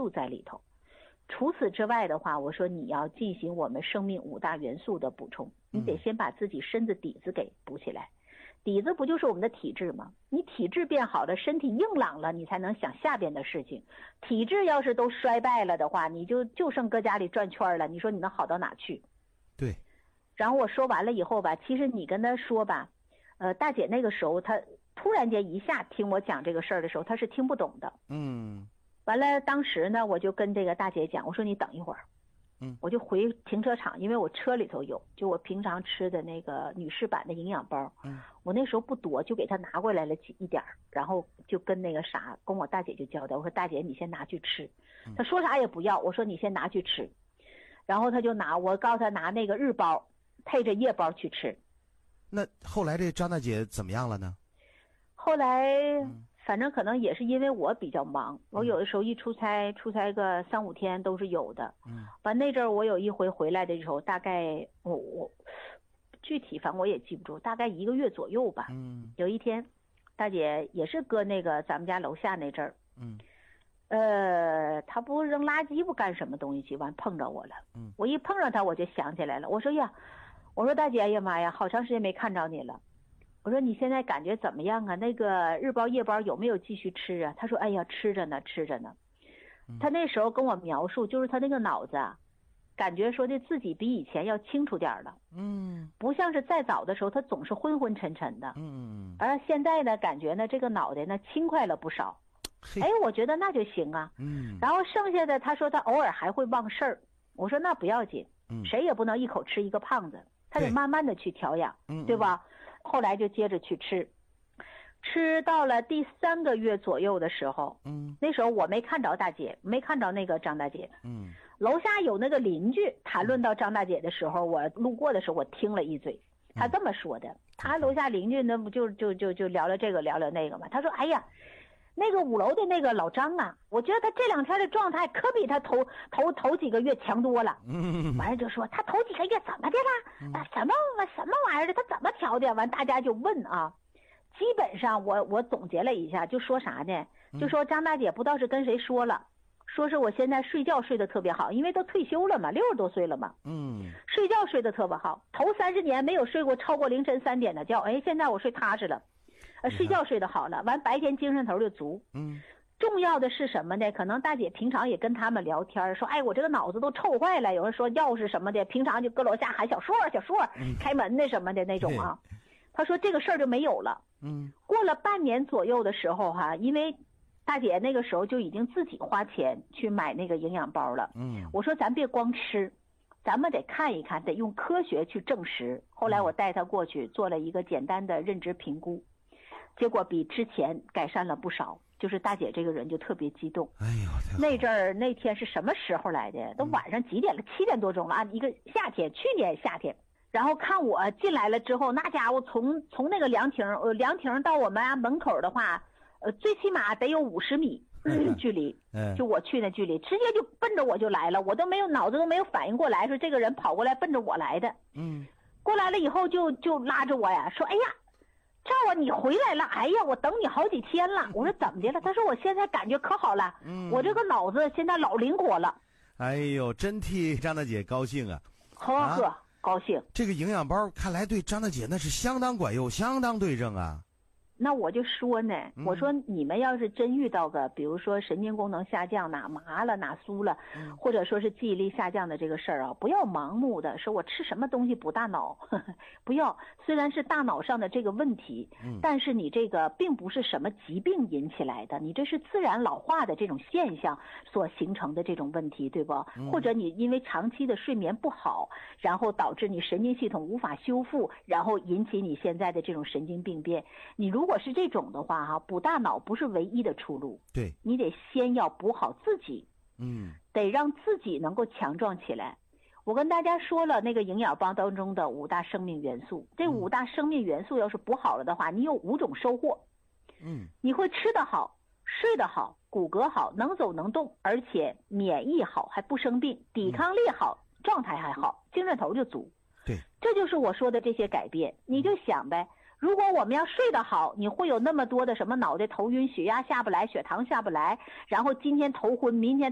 素在里头。除此之外的话，我说你要进行我们生命5大元素的补充，你得先把自己身子底子给补起来。底子不就是我们的体质吗？你体质变好了，身体硬朗了，你才能想下边的事情。体质要是都衰败了的话，你就剩搁家里转圈了，你说你能好到哪去？ 对。 然后我说完了以后吧，其实你跟他说吧，大姐那个时候她突然间一下听我讲这个事儿的时候，她是听不懂的。完了当时呢，我就跟这个大姐讲，我说你等一会儿。我就回停车场，因为我车里头有，就我平常吃的那个女士版的营养包。我那时候不多，就给她拿过来了一点，然后就跟那个啥，跟我大姐就交代，我说大姐你先拿去吃。她说啥也不要，我说你先拿去吃。然后她就拿，我告诉她拿那个日包配着夜包去吃。 那后来这张大姐怎么样了呢？ 后来反正可能也是因为我比较忙，我有的时候一出差个3、5天都是有的。完那阵儿我有一回回来的时候，大概我具体反正我也记不住，大概1个月左右吧。有一天，大姐也是搁那个咱们家楼下那阵儿。她不扔垃圾不干什么东西去，完碰着我了。我一碰着她我就想起来了，我说呀，我说大姐，哎呀妈呀，好长时间没看着你了。我说你现在感觉怎么样啊？那个日包夜包有没有继续吃啊？他说哎呀，吃着呢。他那时候跟我描述，就是他那个脑子啊，感觉说的自己比以前要清楚点了。不像是再早的时候他总是昏昏沉沉的。而现在呢，感觉呢这个脑袋呢轻快了不少。哎，我觉得那就行啊。然后剩下的他说他偶尔还会忘事儿。我说那不要紧，谁也不能一口吃一个胖子，他得慢慢的去调养，对吧？后来就接着去吃到了第3个月左右的时候，那时候我没看着大姐，没看着那个张大姐。楼下有那个邻居谈论到张大姐的时候，我路过的时候我听了一嘴，他这么说的。他楼下邻居那不就聊聊这个聊聊那个嘛。他说哎呀，那个5楼的那个老张啊，我觉得他这2天的状态可比他头几个月强多了。完了就说他头几个月怎么的了？什么玩意儿的？他怎么调的？完大家就问啊。基本上我总结了一下，就说啥呢？就说张大姐不知道是跟谁说了，说是我现在睡觉睡得特别好，因为都退休了嘛，60多岁了嘛。睡觉睡得特别好，头30年没有睡过超过凌晨3点的觉。哎，现在我睡踏实了。睡觉睡得好了，完白天精神头就足。重要的是什么呢？可能大姐平常也跟他们聊天，说哎我这个脑子都臭坏了，有人说钥匙什么的，平常就搁楼下喊小硕开门的什么的那种啊。他说这个事儿就没有了。过了半年左右的时候哈，因为大姐那个时候就已经自己花钱去买那个营养包了。我说咱别光吃，咱们得看一看，得用科学去证实。后来我带她过去做了一个简单的认知评估，结果比之前改善了不少。就是大姐这个人就特别激动。 哎呦， 那阵儿那天是什么时候来的？都晚上几点了？7点多钟了啊！一个夏天，去年夏天。然后看我进来了之后，那家伙从那个凉亭到我们家门口的话，最起码得有50米距离。就我去那距离，直接就奔着我就来了，我都没有脑子都没有反应过来，说这个人跑过来奔着我来的。过来了以后就拉着我呀，说哎呀，赵啊你回来了，哎呀我等你好几天了。我说怎么的了？他说我现在感觉可好了，我这个脑子现在老灵活了。 哎呦，真替张大姐高兴啊。 呵。高兴， 这个营养包看来对张大姐那是相当管用，相当对症啊。 那我就说呢，我说你们要是真遇到个比如说神经功能下降，哪麻了哪酥了，或者说是记忆力下降的这个事儿啊，不要盲目的说我吃什么东西补大脑，不要。虽然是大脑上的这个问题，但是你这个并不是什么疾病引起来的，你这是自然老化的这种现象所形成的这种问题，对不？或者你因为长期的睡眠不好，然后导致你神经系统无法修复，然后引起你现在的这种神经病变。你如果是这种的话哈，补大脑不是唯一的出路。 对， 你得先要补好自己，得让自己能够强壮起来。我跟大家说了那个营养包当中的5大生命元素，这5大生命元素要是补好了的话，你有5种收获。你会吃得好，睡得好，骨骼好，能走能动，而且免疫好，还不生病，抵抗力好，状态还好，精神头就足。 对， 这就是我说的这些改变。你就想呗，如果我们要睡得好，你会有那么多的什么脑袋头晕、血压下不来、血糖下不来，然后今天头昏，明天